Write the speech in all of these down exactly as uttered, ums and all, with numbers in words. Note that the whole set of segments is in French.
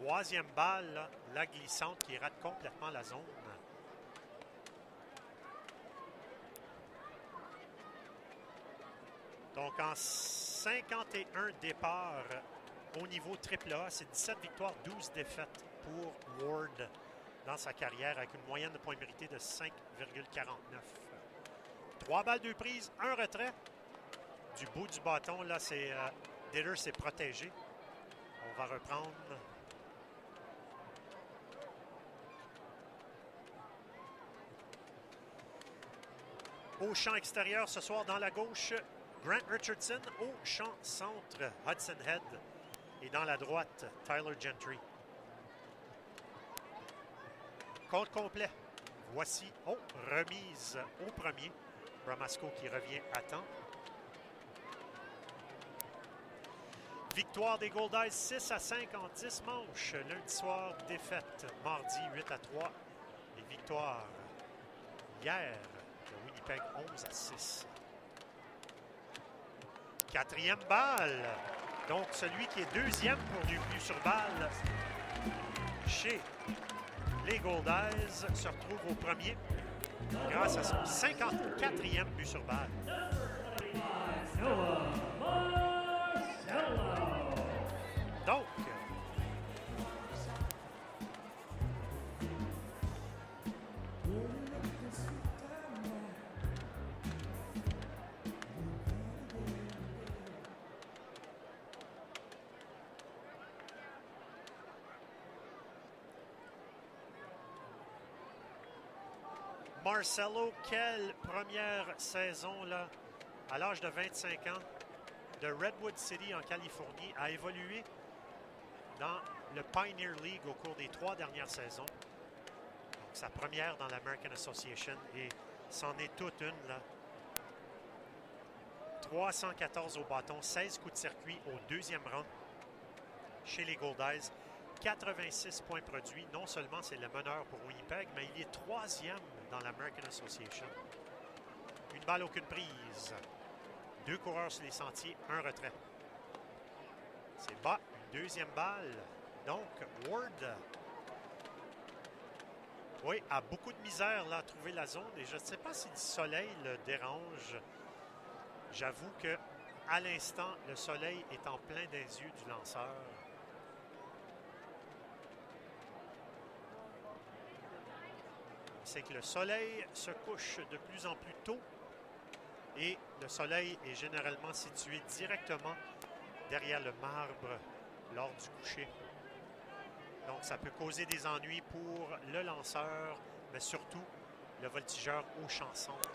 Troisième balle, là, la glissante qui rate complètement la zone. Donc, en cinquante et un départs au niveau triple A, c'est dix-sept victoires, douze défaites pour Ward dans sa carrière avec une moyenne de points mérités de cinq virgule quarante-neuf. Trois balles, deux prises, un retrait. Du bout du bâton, là, c'est euh, Diller s'est protégé. On va reprendre. Au champ extérieur ce soir, dans la gauche, Grant Richardson. Au champ centre, Hudson Head. Et dans la droite, Tyler Gentry. Compte complet. Voici, oh, remise au premier. Bramasco qui revient à temps. Victoire des Goldeyes six à cinq en dix manches. Lundi soir, défaite. Mardi, huit à trois. Et victoire hier de Winnipeg, onze à six. Quatrième balle. Donc, celui qui est deuxième pour du but sur balle chez les Goldeyes se retrouve au premier grâce à son cinquante-quatrième but sur balle. Donc, Marcelo, quelle première saison là, à l'âge de vingt-cinq ans, de Redwood City en Californie, a évolué dans le Pioneer League au cours des trois dernières saisons. Donc, sa première dans l'American Association et c'en est toute une là. trois cent quatorze au bâton, seize coups de circuit au deuxième rang chez les Goldeyes. quatre-vingt-six points produits. Non seulement c'est le meneur pour Winnipeg, mais il est troisième dans l'American Association. Une balle, aucune prise. Deux coureurs sur les sentiers, un retrait. C'est bas, une deuxième balle. Donc, Ward, oui, a beaucoup de misère là, à trouver la zone. Et je ne sais pas si le soleil le dérange. J'avoue que à l'instant, le soleil est en plein des yeux du lanceur. C'est que le soleil se couche de plus en plus tôt et le soleil est généralement situé directement derrière le marbre lors du coucher. Donc, ça peut causer des ennuis pour le lanceur, mais surtout le voltigeur au champ centre.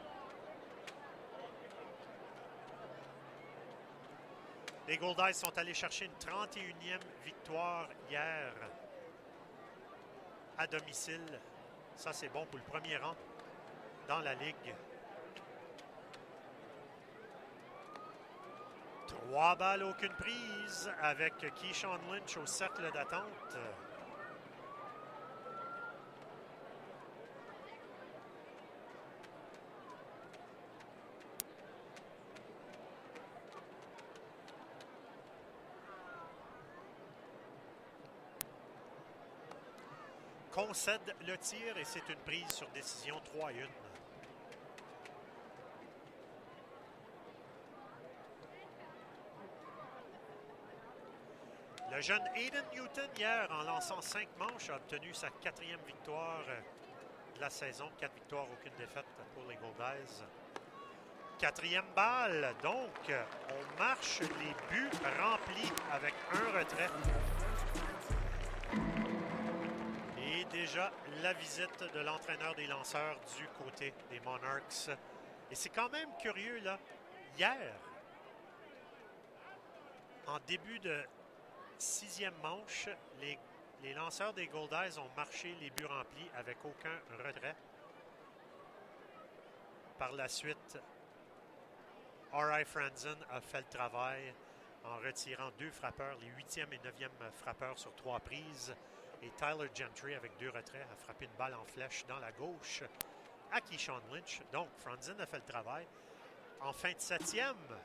Les Goldeyes sont allés chercher une trente et unième victoire hier à domicile. Ça, c'est bon pour le premier rang dans la Ligue. Trois balles, aucune prise avec Keyshawn Lynch au cercle d'attente. Concède le tir et c'est une prise sur décision trois à un. Le jeune Aiden Newton, hier, en lançant cinq manches, a obtenu sa quatrième victoire de la saison. Quatre victoires, aucune défaite pour les Goldeyes. Quatrième balle. Donc, on marche les buts remplis avec un retrait. Et déjà, la visite de l'entraîneur des lanceurs du côté des Monarchs. Et c'est quand même curieux, là. Hier, en début de sixième manche, les, les lanceurs des Goldeyes ont marché les buts remplis avec aucun retrait. Par la suite, R I Franzen a fait le travail en retirant deux frappeurs, les huitième et neuvième frappeurs sur trois prises. Et Tyler Gentry, avec deux retraits, a frappé une balle en flèche dans la gauche à Keyshawn Lynch. Donc, Franzen a fait le travail. En fin de septième,